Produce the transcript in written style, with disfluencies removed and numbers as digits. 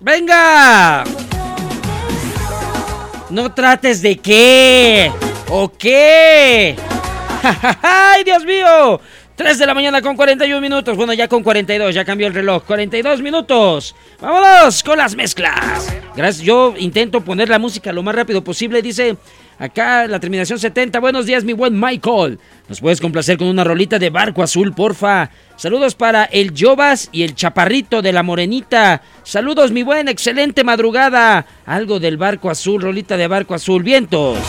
¡Venga! No trates de qué. ¿O qué? ¡Ay, Dios mío! 3 de la mañana con 41 minutos. Bueno, ya con 42, ya cambió el reloj. 42 minutos. ¡Vámonos con las mezclas! Gracias, yo intento poner la música lo más rápido posible. Dice acá la terminación 70. Buenos días, mi buen Michael. ¿Nos puedes complacer con una rolita de Barco Azul, porfa? Saludos para el Jovas y el Chaparrito de la Morenita. Saludos, mi buen, excelente madrugada. Algo del Barco Azul, rolita de Barco Azul. Vientos.